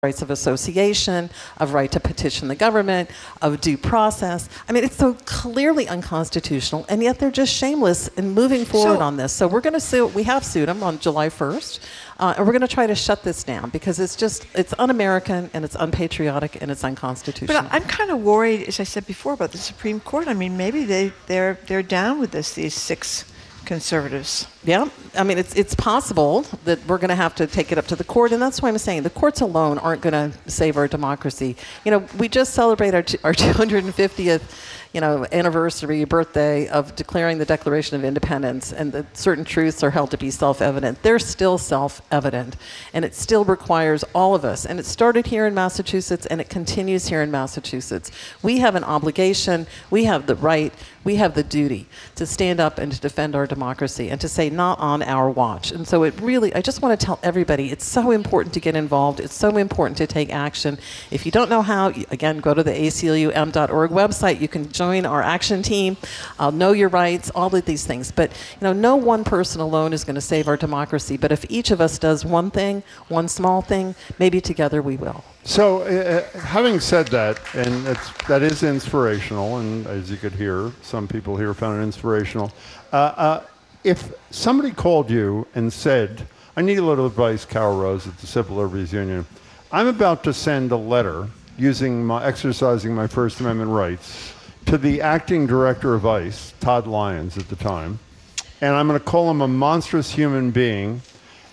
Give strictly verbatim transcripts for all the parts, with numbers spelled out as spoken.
rights of association, of right to petition the government, of due process. I mean, it's so clearly unconstitutional, and yet they're just shameless in moving forward So- on this. So we're going to sue, we have sued them on July first, uh, and we're going to try to shut this down because it's just, it's un-American, and it's unpatriotic, and it's unconstitutional. But I'm kind of worried, as I said before, about the Supreme Court. I mean, maybe they, they're, they're down with this, these six conservatives. Yeah, I mean, it's it's possible that we're going to have to take it up to the court, and that's why I'm saying the courts alone aren't going to save our democracy. You know, we just celebrate our, our two hundred fiftieth, you know, anniversary, birthday of declaring the Declaration of Independence, and that certain truths are held to be self-evident. They're still self-evident, and it still requires all of us. And it started here in Massachusetts, and it continues here in Massachusetts. We have an obligation, we have the right, we have the duty to stand up and to defend our democracy and to say not on our watch. And so it really, I just want to tell everybody, it's so important to get involved. It's so important to take action. If you don't know how, you- again, go to the A C L U M dot org website. You can join our action team, uh, know your rights, all of these things. But you know, no one person alone is going to save our democracy. But if each of us does one thing, one small thing, maybe together we will. So, uh, having said that, and it's, that is inspirational, and as you could hear, some people here found it inspirational. Uh, uh, if somebody called you and said, I need a little advice, Carol Rose at the Civil Liberties Union. I'm about to send a letter using my, exercising my First Amendment rights to the acting director of ICE, Todd Lyons at the time, and I'm going to call him a monstrous human being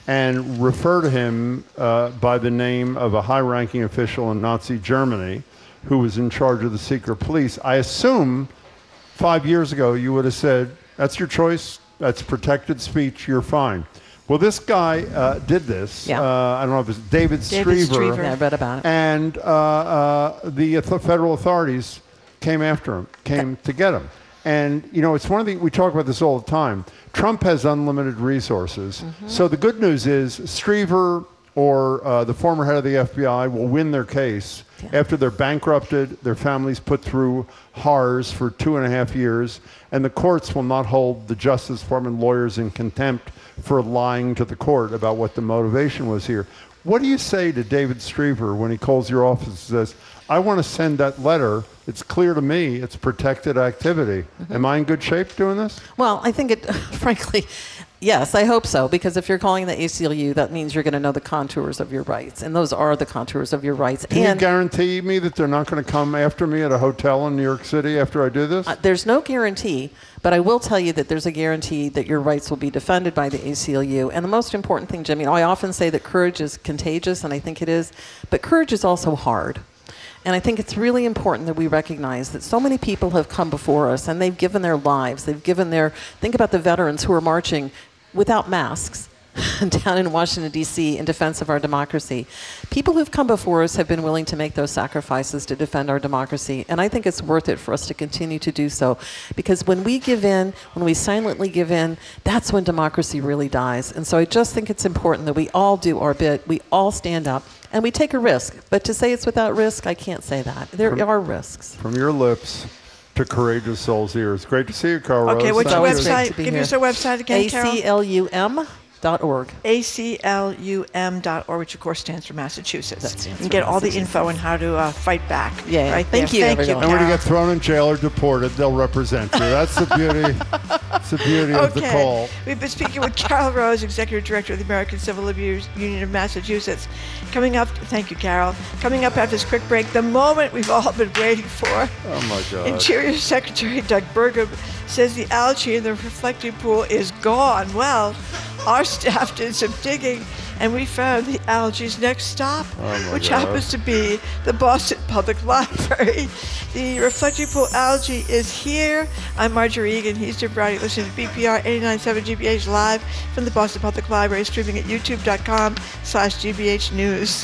and refer to him uh, by the name of a high-ranking official in Nazi Germany who was in charge of the secret police. I assume five years ago you would have said, that's your choice, that's protected speech, you're fine. Well, this guy uh, did this. Yeah. Uh, I don't know if it's David, David Striever. Striever. Yeah, I read about it. And uh, uh, the th- federal authorities came after him, came to get him. And, you know, it's one of the, we talk about this all the time. Trump has unlimited resources. Mm-hmm. So the good news is Striever or uh, the former head of the F B I will win their case Yeah. after they're bankrupted, their families put through H A Rs for two and a half years, and the courts will not hold the Justice Department lawyers in contempt for lying to the court about what the motivation was here. What do you say to David Striever when he calls your office and says, I want to send that letter. It's clear to me it's protected activity. Mm-hmm. Am I in good shape doing this? Well, I think it, frankly, yes, I hope so, because if you're calling the A C L U, that means you're going to know the contours of your rights, and those are the contours of your rights. Can and you guarantee me that they're not going to come after me at a hotel in New York City after I do this? Uh, there's no guarantee, but I will tell you that there's a guarantee that your rights will be defended by the A C L U. And the most important thing, Jimmy, you know, I often say that courage is contagious, and I think it is, but courage is also hard. And I think it's really important that we recognize that so many people have come before us, and they've given their lives. They've given their, think about the veterans who are marching without masks down in Washington, D C in defense of our democracy. People who've come before us have been willing to make those sacrifices to defend our democracy. And I think it's worth it for us to continue to do so. Because when we give in, when we silently give in, that's when democracy really dies. And so I just think it's important that we all do our bit. We all stand up. And we take a risk. But to say it's without risk, I can't say that. There From- are risks. From your lips to courageous souls' ears. Great to see you, Carl Okay, Rose. what's your Thank always you. great to website? be Give here. us our website again, A Carol. C L U M dot org. A C L U M dot org, which of course stands for Massachusetts. That stands You for get all the Massachusetts. info on how to uh, fight back. Yeah, right thank there. you, Thank you, everyone. And when you Carol. get thrown in jail or deported, they'll represent you. That's the beauty. That's the beauty of the call. Okay, we've been speaking with Carol Rose, Executive Director of the American Civil Liberties Union of Massachusetts. Coming up, thank you, Carol. Coming up after this quick break, the moment we've all been waiting for. Oh, my God. Interior Secretary Doug Burgum says the algae in the reflecting pool is gone. Well, our staff did some digging, and we found the algae's next stop, Oh, my which God. happens to be the Boston Public Library. The reflecting pool algae is here. I'm Marjorie Egan. He's Jim Browning. Listen to B P R eighty-nine point seven G B H live from the Boston Public Library, streaming at youtube.com slash GBH News.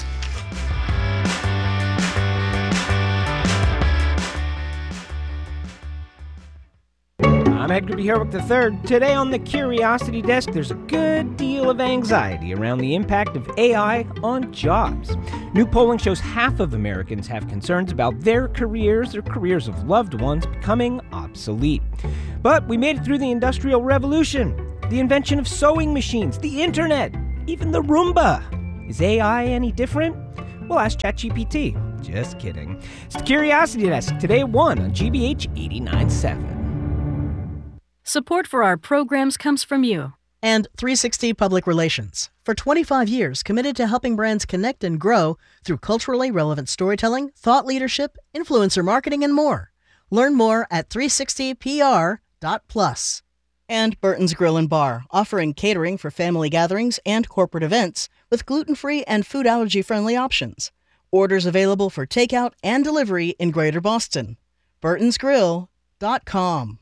I'm Edgar B. Herwick the third. Today on the Curiosity Desk, there's a good deal of anxiety around the impact of A I on jobs. New polling shows half of Americans have concerns about their careers or careers of loved ones becoming obsolete. But we made it through the Industrial Revolution, the invention of sewing machines, the internet, even the Roomba. Is A I any different? We'll ask ChatGPT. Just kidding. It's the Curiosity Desk, today at one on G B H eighty-nine point seven. Support for our programs comes from you. And three sixty Public Relations. For twenty-five years, committed to helping brands connect and grow through culturally relevant storytelling, thought leadership, influencer marketing, and more. Learn more at three sixty P R dot plus. And Burton's Grill and Bar, offering catering for family gatherings and corporate events with gluten-free and food allergy-friendly options. Orders available for takeout and delivery in Greater Boston. burtons grill dot com.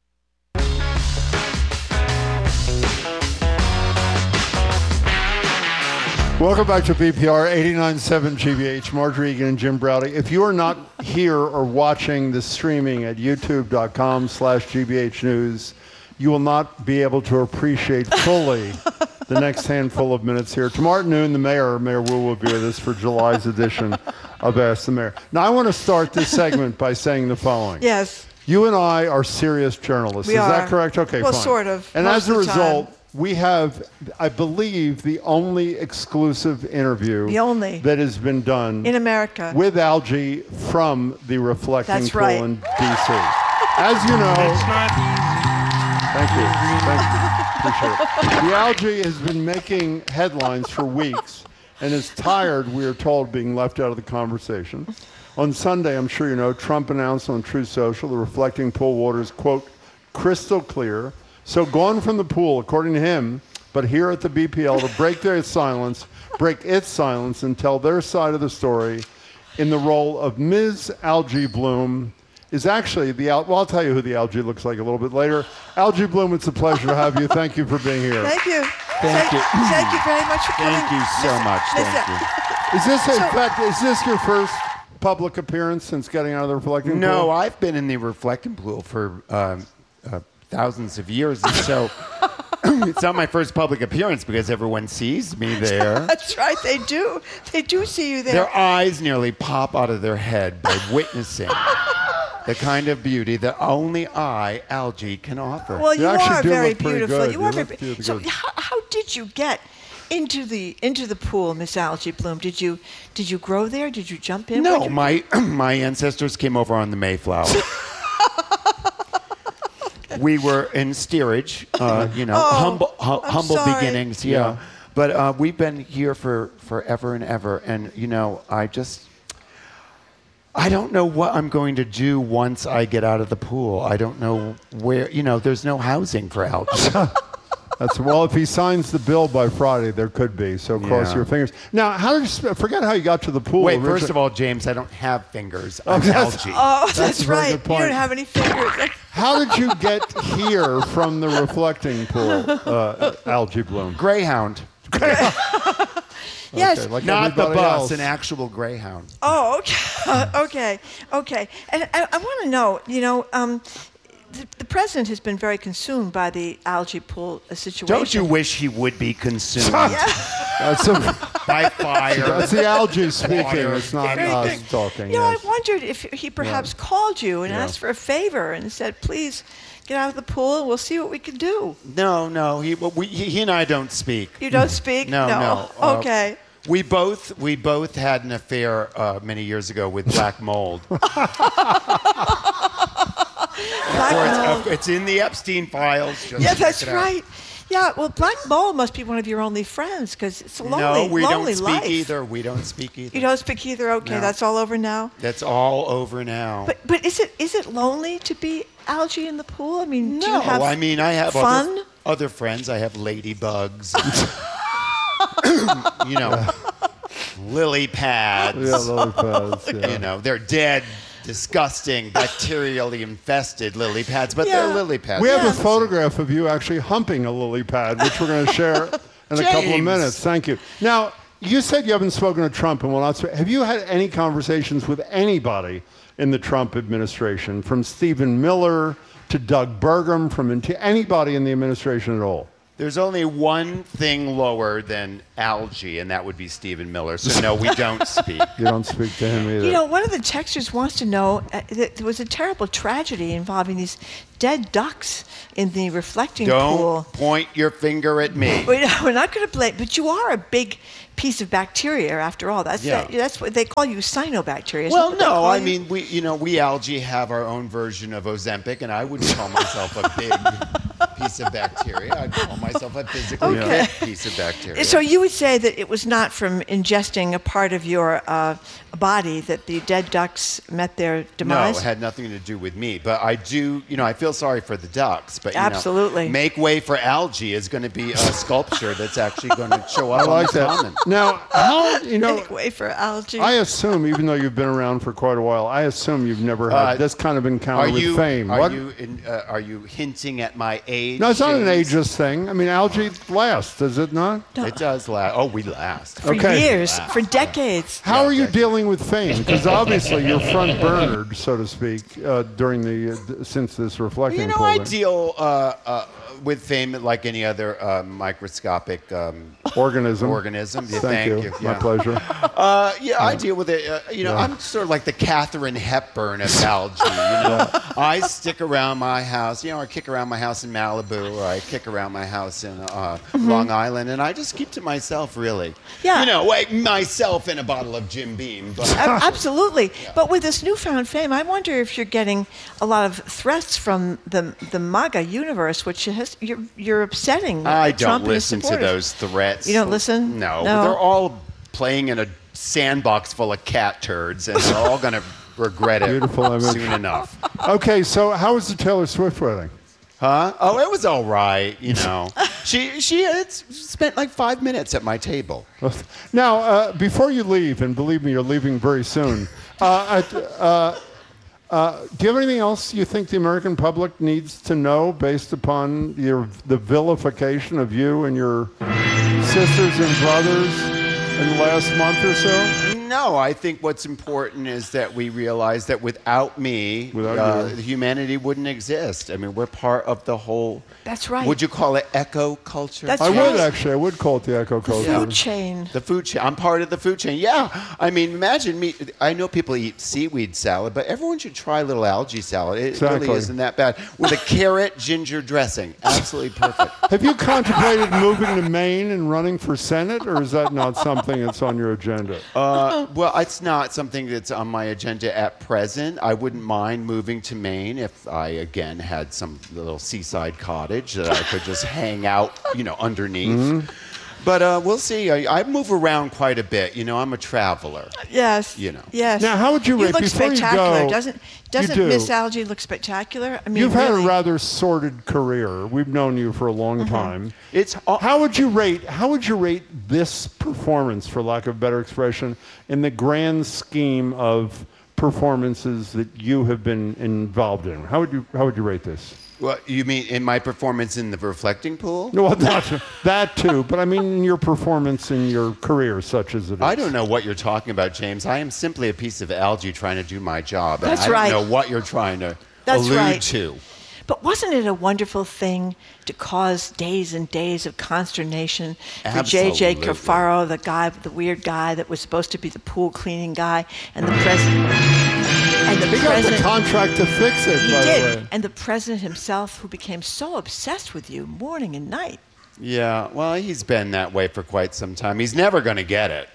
Welcome back to B P R eighty-nine point seven G B H. Marjorie Egan and Jim Browdy. If you are not here or watching the streaming at youtube dot com slash G B H News, you will not be able to appreciate fully the next handful of minutes here. Tomorrow at noon, the mayor, Mayor Wu, will be with us for July's edition of Ask the Mayor. Now, I want to start this segment by saying the following. Yes. You and I are serious journalists. We Is are. that correct? Okay, well, fine. sort of. And most as a of the result, time. we have, I believe, the only exclusive interview The only. that has been done In America. with Algie from the Reflecting That's Pool right. in D C. As you know, thank you, thank you, appreciate it. The Algie has been making headlines for weeks and is tired, we are told, being left out of the conversation. On Sunday, I'm sure you know, Trump announced on Truth Social the Reflecting Pool water is, quote, crystal clear. So gone from the pool, according to him, but here at the B P L to break their silence, break its silence and tell their side of the story in the role of Miz Algie Bloom is actually the, Al- well, I'll tell you who the Algie looks like a little bit later. Algie Bloom, it's a pleasure to have you. Thank you for being here. Thank you. Thank you. Thank you very much for coming. Thank you so Listen, much. Thank listen. you. Is this, in So- fact, is this your first public appearance since getting out of the Reflecting Pool? No, I've been in the Reflecting Pool for um, uh, thousands of years, and so it's not my first public appearance because everyone sees me there. That's right. They do. They do see you there. Their eyes nearly pop out of their head by witnessing the kind of beauty that only I, Algie, can offer. Well, you, You actually are do very look pretty beautiful. good. You You are look very. pretty So, good. how, how did you get into the into the pool, Miss Algie Bloom? Did you did you grow there? Did you jump in? no, Where'd you- my my ancestors came over on the Mayflower. We were in steerage, uh, you know, Oh, humble hu- I'm humble sorry. beginnings, yeah. Yeah. But uh, we've been here for forever and ever, and you know, I just, I don't know what I'm going to do once I get out of the pool. I don't know where, you know, there's no housing for Algie. That's, well, if he signs the bill by Friday, there could be. So cross Yeah. your fingers. Now, how did you, sp- forget how you got to the pool. Wait, originally. first of all, James, I don't have fingers. I'm that's- Algie. Oh, That's that's, a very right. good point. You don't have any fingers. How did you get here from the Reflecting Pool, uh, Algie Bloom? Greyhound. Yes. Okay, like Not the everybody bus, else. an actual Greyhound. Oh, okay, okay, okay. And I, I want to know, you know, um, the, the president has been very consumed by the algae pool uh, situation. Don't you wish he would be consumed That's, a, by fire? that's the algae speaking. Water, It's not anything. us talking. You know, yes. I wondered if he perhaps called you and Yeah. asked for a favor and said, please get out of the pool and we'll see what we can do. No, no. He, well, we, he, he and I don't speak. You don't speak? No, no. Uh, Okay. We both we both had an affair uh, many years ago with black mold. Of Black course, mold. uh, it's in the Epstein files. Just Yeah, check that's it out. right. Yeah, well, black mold must be one of your only friends because it's a lonely, No, we lonely don't speak life. either. We don't speak either. You don't speak either. Okay, No. that's all over now. That's all over now. But but is it is it lonely to be algae in the pool? I mean, do no, you have I mean I have fun? Other, other friends. I have ladybugs. you know, lily pads. Yeah, lily pads. Yeah. You know, they're dead, disgusting, bacterially infested lily pads, but Yeah. they're lily pads. We have Yeah. a photograph of you actually humping a lily pad, which we're going to share in a couple of James. minutes. Thank you. Now, you said you haven't spoken to Trump and will not speak. Have you had any conversations with anybody in the Trump administration, from Stephen Miller to Doug Burgum, from into anybody in the administration at all? There's only one thing lower than algae, and that would be Stephen Miller. So no, we don't speak. You don't speak to him either. You know, one of the texters wants to know uh, that there was a terrible tragedy involving these dead ducks in the reflecting Don't pool. point your finger at me. We're not, we're not going to blame, but you are a big piece of bacteria after all. That's Yeah. that, that's what they call you, cyanobacteria. Isn't Well, that what they no, call I you? mean, we, you know, we algae have our own version of Ozempic, and I wouldn't call myself a big piece of bacteria. I'd call myself a physically Okay. fit piece of bacteria. So you would say that it was not from ingesting a part of your uh, body that the dead ducks met their demise? No, it had nothing to do with me. But I do, you know, I feel sorry for the ducks. But you Absolutely. know, Make Way for Algae is going to be a sculpture that's actually going to show up I on like the that. common. Now, how, you know, Make way for algae. I assume, even though you've been around for quite a while, I assume you've never had Uh, this kind of encounter Are with you, fame. are What? you, in, uh, are you hinting at my age? No, it's not an James? ageless thing. I mean, algae lasts, does it not? It does last. Oh, we last. for Okay. years, for decades. How Yeah, are you okay. dealing with fame? Because obviously you're front burnered, so to speak, uh, during the uh, th- since this reflecting. You know, pool I thing. deal uh, uh, with fame like any other uh, microscopic um, organism. organism. Yeah, Thank, you. My Yeah. pleasure. Uh, yeah, I deal with it. Uh, you know, Yeah. I'm sort of like the Katharine Hepburn of algae. You know, I stick around my house. You know, I kick around my house in Malibu, or I kick around my house in uh, Long Island, and I just keep to myself, really. Yeah. You know, like myself and a bottle of Jim Beam. But Ab- Absolutely. But with this newfound fame, I wonder if you're getting a lot of threats from the the MAGA universe, which has you're you're upsetting I Trump don't and his listen to supporters. those threats. You don't listen? No, No. they're all playing in a sandbox full of cat turds, and they're all going to regret it Beautiful image. soon enough. Okay, so how was the Taylor Swift wedding? Huh? Oh, it was all right. You know, she she had spent like five minutes at my table. Now, uh, before you leave, and believe me, you're leaving very soon. Uh, I- uh, uh, do you have anything else you think the American public needs to know based upon your the vilification of you and your sisters and brothers in the last month or so? No, I think what's important is that we realize that without me, Without uh, you. humanity wouldn't exist. I mean, we're part of the whole. That's right. Would you call it eco culture? That's I right. would actually. I would call it the echo culture. Food chain. The food chain. I'm part of the food chain. Yeah. I mean, imagine me. I know people eat seaweed salad, but everyone should try a little algae salad. It Exactly. really isn't that bad. With a carrot ginger dressing. Absolutely perfect. Have you contemplated moving to Maine and running for Senate, or is that not something that's on your agenda? Uh, well, it's not something that's on my agenda at present. I wouldn't mind moving to Maine if I, again, had some little seaside cottage that I could just hang out, you know, underneath. Mm-hmm. But uh, we'll see. I, I move around quite a bit. You know, I'm a traveler. Yes. You know. Yes. Now, how would you You rate- look before you spectacular. go, doesn't you doesn't do. Miss Algae look spectacular? I mean, You've had really. a rather sordid career. We've known you for a long time. It's all, How would you rate? How would you rate this performance, for lack of a better expression, in the grand scheme of performances that you have been involved in? How would you How would you rate this? Well, you mean in my performance in the reflecting pool? No, well, not that too, but I mean in your performance in your career, such as it is. I don't know what you're talking about, James. I am simply a piece of algae trying to do my job. and That's I right. don't know what you're trying to That's allude right. to. But wasn't it a wonderful thing to cause days and days of consternation for J J Absolutely. Cafaro, the guy, the weird guy that was supposed to be the pool cleaning guy, and the president, and the He got the president. contract to fix it, He by the did, way. and the president himself, who became so obsessed with you morning and night. Yeah, well, he's been that way for quite some time. He's never going to get it.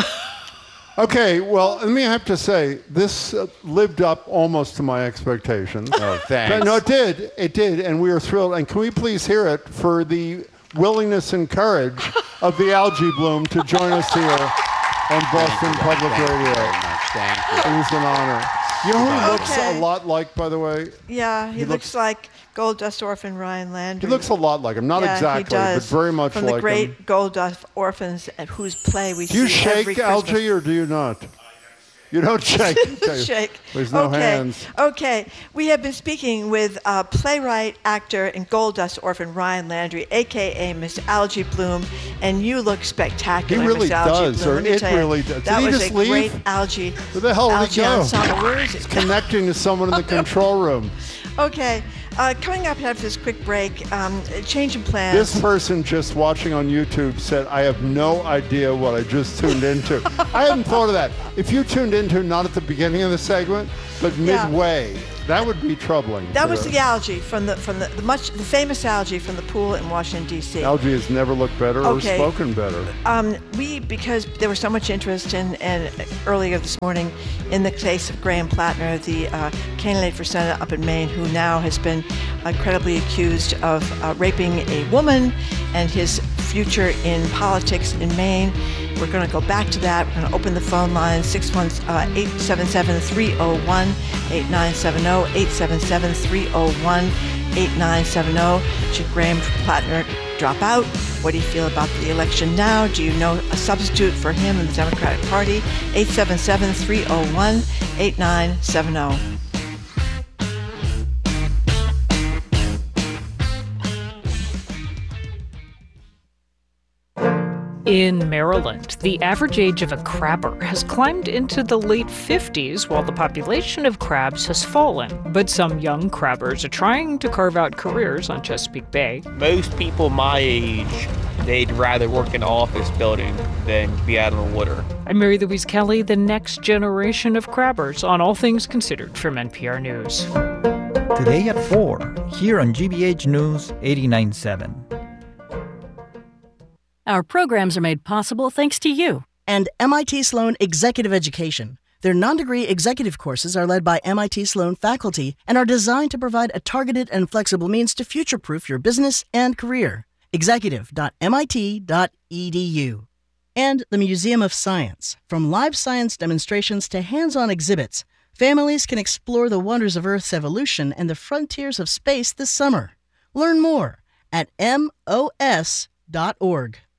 Okay, well, let me have to say, this uh, lived up almost to my expectations. Oh, thanks. No, it did. It did, and we are thrilled. And can we please hear it for the willingness and courage of the algae bloom to join us here on Boston Public Thank you Radio. very much. Thank you. It was an honor. You know who he looks Okay. a lot like, by the way? Yeah, he, He looks, looks- like Gold Dust Orphan Ryan Landry. He looks a lot like him. Not yeah, exactly, he does. but very much From like the great him. Gold Dust Orphans, at whose play we Do you see every shake Christmas. algae or do you not? You don't shake. Okay. Shake. There's no okay. hands. Okay. We have been speaking with uh, playwright, actor, and Gold Dust Orphan Ryan Landry, a k a. Miss Algae Bloom, and you look spectacular, He really Miss Algae does, Bloom. or Let me it tell you, really does. Did That he was just a leave? great algae. Where the hell did he algae go? ensemble. Where is it? Connecting to someone in the control room. Okay. Uh, coming up after this quick break, um, change in plans. This person just watching on YouTube said, I have no idea what I just tuned into. I hadn't thought of that. If you tuned into not at the beginning of the segment, but Yeah. midway, that would be troubling. That for was us. the algae from the from the, the much the famous algae from the pool in Washington D C. Algae has never looked better Okay. or spoken better. Um, we because there was so much interest in and earlier this morning in the case of Graham Plattner, the uh, candidate for Senate up in Maine, who now has been incredibly accused of uh, raping a woman, and his future in politics in Maine. We're going to go back to that. We're going to open the phone line six one eight seven seven three oh one eight nine seven zero eight seven seven three oh one eight nine seven zero. Should Graham Plattner drop out? What do you feel about the election now? Do you know a substitute for him in the Democratic Party? eight seven seven three oh one eight nine seven zero. In Maryland, the average age of a crabber has climbed into the late fifties while the population of crabs has fallen. But some young crabbers are trying to carve out careers on Chesapeake Bay. Most people my age, they'd rather work in an office building than be out on the water. I'm Mary Louise Kelly, the next generation of crabbers on All Things Considered from N P R News. Today at four, here on G B H News eighty-nine point seven. Our programs are made possible thanks to you. And M I T Sloan Executive Education. Their non-degree executive courses are led by M I T Sloan faculty and are designed to provide a targeted and flexible means to future-proof your business and career. executive dot M I T dot E D U. And the Museum of Science. From live science demonstrations to hands-on exhibits, families can explore the wonders of Earth's evolution and the frontiers of space this summer. Learn more at M O S dot org.